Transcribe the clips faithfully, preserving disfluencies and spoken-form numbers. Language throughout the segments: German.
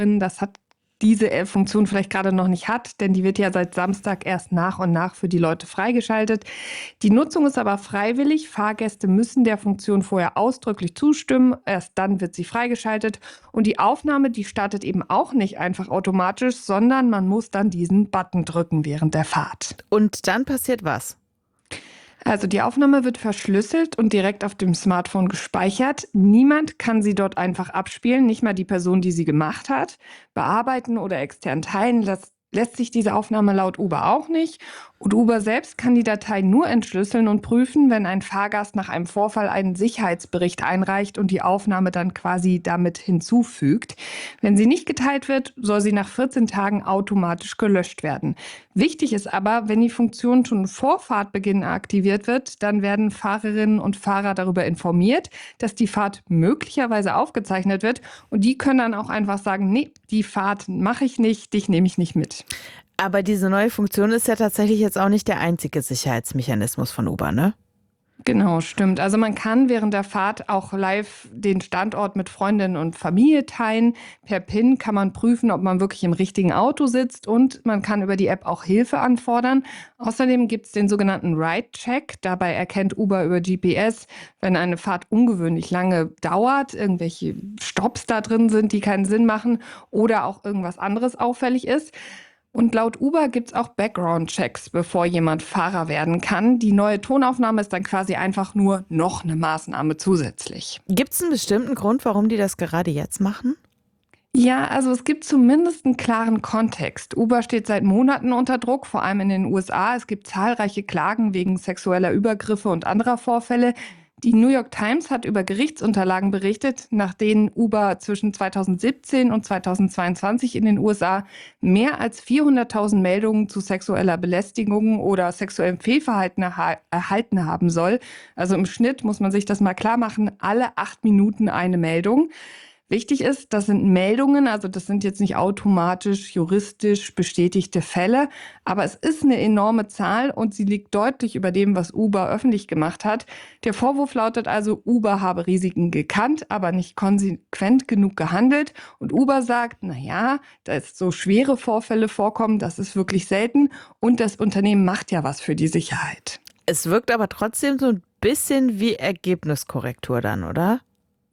das hat diese äh, Funktion vielleicht gerade noch nicht hat, denn die wird ja seit Samstag erst nach und nach für die Leute freigeschaltet. Die Nutzung ist aber freiwillig. Fahrgäste müssen der Funktion vorher ausdrücklich zustimmen. Erst dann wird sie freigeschaltet. Und die Aufnahme, die startet eben auch nicht einfach automatisch, sondern man muss dann diesen Button drücken während der Fahrt. Und dann passiert was? Also die Aufnahme wird verschlüsselt und direkt auf dem Smartphone gespeichert. Niemand kann sie dort einfach abspielen, nicht mal die Person, die sie gemacht hat. Bearbeiten oder extern teilen lässt, lässt sich diese Aufnahme laut Uber auch nicht. Und Uber selbst kann die Datei nur entschlüsseln und prüfen, wenn ein Fahrgast nach einem Vorfall einen Sicherheitsbericht einreicht und die Aufnahme dann quasi damit hinzufügt. Wenn sie nicht geteilt wird, soll sie nach vierzehn Tagen automatisch gelöscht werden. Wichtig ist aber, wenn die Funktion schon vor Fahrtbeginn aktiviert wird, dann werden Fahrerinnen und Fahrer darüber informiert, dass die Fahrt möglicherweise aufgezeichnet wird. Und die können dann auch einfach sagen, nee, die Fahrt mache ich nicht, dich nehme ich nicht mit. Aber diese neue Funktion ist ja tatsächlich jetzt auch nicht der einzige Sicherheitsmechanismus von Uber, ne? Genau, stimmt. Also man kann während der Fahrt auch live den Standort mit Freundinnen und Familie teilen. Per PIN kann man prüfen, ob man wirklich im richtigen Auto sitzt und man kann über die App auch Hilfe anfordern. Außerdem gibt es den sogenannten Ride-Check. Dabei erkennt Uber über G P S, wenn eine Fahrt ungewöhnlich lange dauert, irgendwelche Stopps da drin sind, die keinen Sinn machen oder auch irgendwas anderes auffällig ist. Und laut Uber gibt es auch Background-Checks, bevor jemand Fahrer werden kann. Die neue Tonaufnahme ist dann quasi einfach nur noch eine Maßnahme zusätzlich. Gibt es einen bestimmten Grund, warum die das gerade jetzt machen? Ja, also es gibt zumindest einen klaren Kontext. Uber steht seit Monaten unter Druck, vor allem in den U S A. Es gibt zahlreiche Klagen wegen sexueller Übergriffe und anderer Vorfälle. Die New York Times hat über Gerichtsunterlagen berichtet, nach denen Uber zwischen zweitausendsiebzehn und zweitausendzweiundzwanzig in den U S A mehr als vierhunderttausend Meldungen zu sexueller Belästigung oder sexuellem Fehlverhalten erha- erhalten haben soll. Also im Schnitt muss man sich das mal klar machen, alle acht Minuten eine Meldung. Wichtig ist, das sind Meldungen, also das sind jetzt nicht automatisch juristisch bestätigte Fälle, aber es ist eine enorme Zahl und sie liegt deutlich über dem, was Uber öffentlich gemacht hat. Der Vorwurf lautet also, Uber habe Risiken gekannt, aber nicht konsequent genug gehandelt. Und Uber sagt, na ja, dass so schwere Vorfälle vorkommen, das ist wirklich selten und das Unternehmen macht ja was für die Sicherheit. Es wirkt aber trotzdem so ein bisschen wie Ergebniskorrektur dann, oder?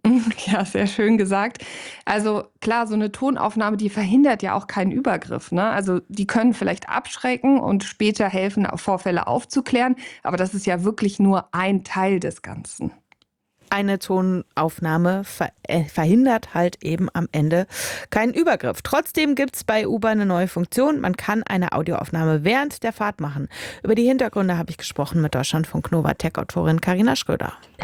Ja, sehr schön gesagt. Also klar, so eine Tonaufnahme, die verhindert ja auch keinen Übergriff, ne? Also die können vielleicht abschrecken und später helfen, Vorfälle aufzuklären. Aber das ist ja wirklich nur ein Teil des Ganzen. Eine Tonaufnahme ver äh, verhindert halt eben am Ende keinen Übergriff. Trotzdem gibt es bei Uber eine neue Funktion. Man kann eine Audioaufnahme während der Fahrt machen. Über die Hintergründe habe ich gesprochen mit Deutschlandfunk Nova Tech-Autorin Carina Schröder.